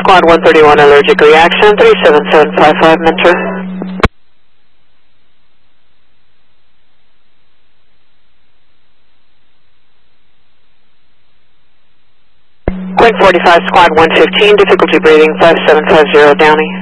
Squad 131 allergic reaction, 37755 Mentor. Quint 45 Squad 115, difficulty breathing, 5750 Downey.